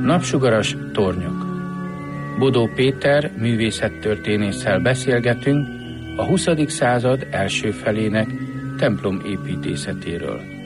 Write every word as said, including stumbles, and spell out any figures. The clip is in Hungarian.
Napsugaras tornyok. Bodó Péter művészettörténésszel beszélgetünk a huszadik század első felének templom építészetéről.